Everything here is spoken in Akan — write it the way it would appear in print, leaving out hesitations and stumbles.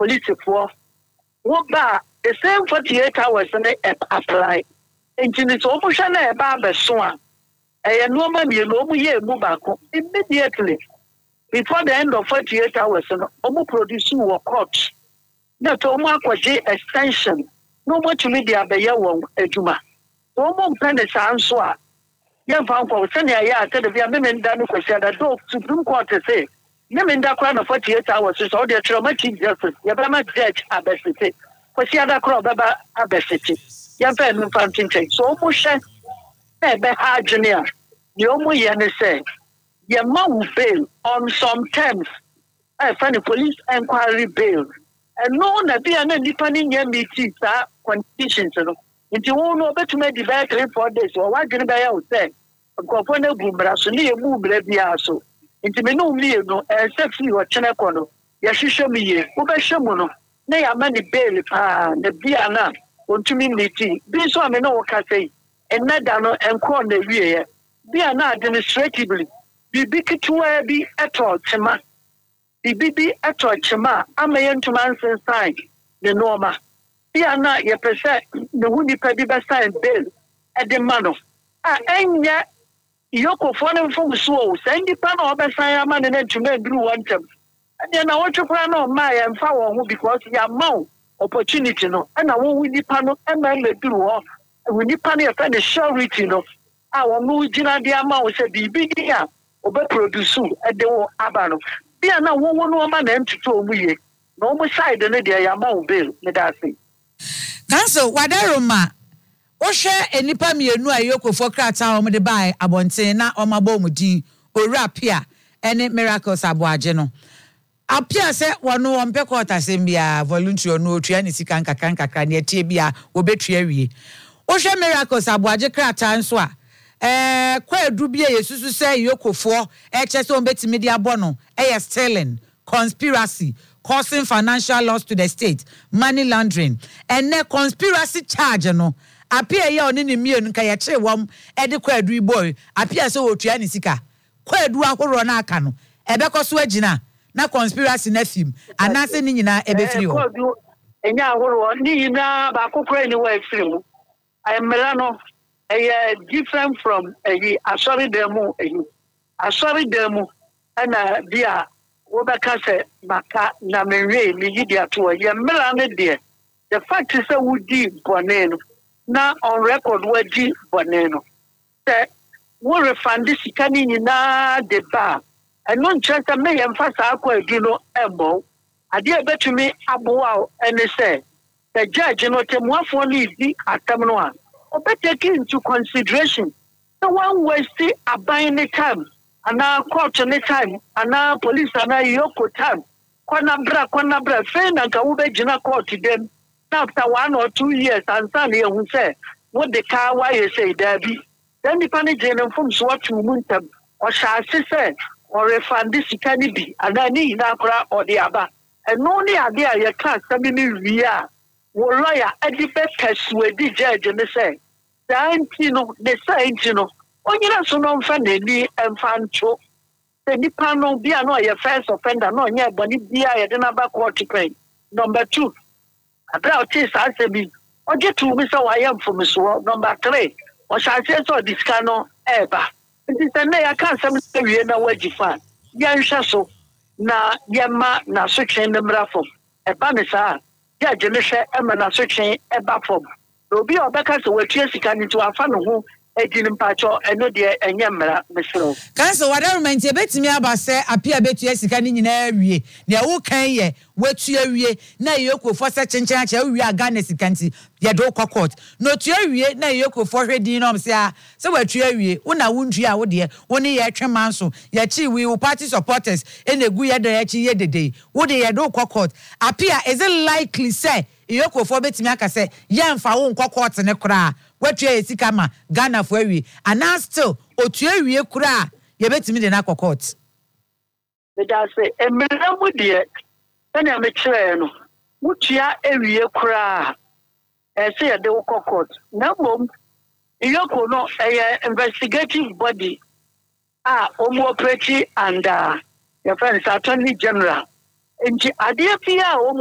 police for what bar the same 48 hours and they apply. And it's almost an barber swan. A normal year move back immediately before the end of 48 hours and almost produce a court. Not almost extension. No more to media by your Juma. Almost pennies answer. Young Fanko, Sanya, I said, if you are women done for the dog Supreme Court to say, Nemen that crowd of 48 hours is all the traumatic justice. Yabama judge abesity. For the other crowd about abesity. Yavan Fantin take so much. Hard junior. The Omo Yan say, your mom bail on some terms. I find a police inquiry bail. And no, that be an independent young meeting conditions. If you won't know better, make the back 3-4 days or what can I say? A governor boom, so near move, let me also. Into me no me no, except you or Chenacono. Yashisha me, Ubashamono. Nay, a money bail, the Biana, want to mean meeting. Be so I may know what I say. And Nadano and Corn the Rear. Biana administratively. Be big to be at all, Chema. Be at all, Chema. I may enter man's sign, the Norma. Biana, ye present the Woody Pediba sign bail at the Mano. And yet. Yoko phone from so send the pan of a man and to make blue one term. And then I want to plan on my and follow because you have more opportunity no and I won't win the panel and then let do all. We need panel and the show written of our Mujina the amount said the big year or be produce at the Abano. Be now one woman and to told me no more side than the amount bill, let us say. Council, what o share enipa mienu ayoko for krata o me de bai abonten na o mabo mudi owura pia ene miracles aboaje no apia se wono o mpe court asembia voluntary no otua ni sika nkakra ne tie bia obetua wie o share miracles aboaje krata nso a kwadu bia yesusu se yokofo chese o betimi dia bono stealing conspiracy causing financial loss to the state money laundering and conspiracy charge no apia ye oni ni mienu ka ye kire wom de kwadu boy apia se wotua ni sika kwadu ahoro na aka no ebekoso agina na conspiracy na film anase ni nyina ebefiri ho kwadu enya ahoro ni nyina ba kokora ni wa film ayemela no different from asori demu asori demu ana bia wo beka se maka na menwe mi yidi ato ye mela ne de the fact is that we di boneno na on record we di boneno se wo refund sika ni nyina de ba eno nchesa me ye mfasa akwa adu no ebo ade ebetumi aboa ene se the judge no temuafo ni di atam no a take into consideration the one way see abide the time and court the time and police and yoko time kwana bra fe na ka ube jina court dem after 1 or 2 years and san ye hu say what the car why you say there be then the panic jene from so what you muntam or shall say or refund this can be and ni na kra or the aba and only idea your class me we are lawyer edipe keswe di judge me say no the say no onyina so no mfa na ni emfa ncho the nipa no bia no your first offender no nya boni bia ye de na ba court pay number 2 about this answer be oje to me so I am from so number 3 o sha say so this cano eba it is na ya kan sam we na wajifa ya nhwa so na yema na so twen na mrafo eba ne sa ya je ne hwe ema na so twen eba fom obi obeka so watua sika ni to afa no ho ejini mpacho eno de enye mra mesro kanso wadarment ebetimi abase apia betua sika ni nyina awie na wo kan ye watua wie na yekofo se chenchen acha wie aga na sika nti ye do court no tua wie na yekofo hwedi no se a se watua wie una wuntua a wo de wo ne ye twema so ye chi we party supporters enegu ye de chi ye dede wo de ye do court apia is it likely say yekofo betimi aka se ye mfa wo court ne kra watua esika ma Ghana for awie and still otua wie kura ye betimi de na court me da say emra mu de na me kire no mutua ewie kura say ye de court na mom yoko no investigative body omo operate and your friend attorney general nti ade pia